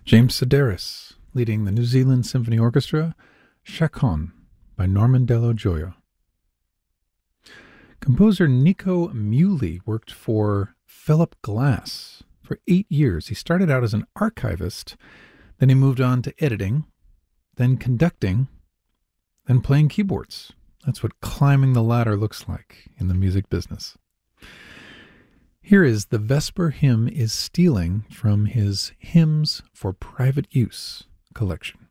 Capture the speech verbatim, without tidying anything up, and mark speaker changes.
Speaker 1: James Sedaris, leading the New Zealand Symphony Orchestra, Chaconne by Norman Dello Gioia. Composer Nico Muhly worked for Philip Glass for eight years. He started out as an archivist, then he moved on to editing, then conducting, then playing keyboards. That's what climbing the ladder looks like in the music business. Here is The Vesper Hymn is Stealing from his Hymns for Private Use collection.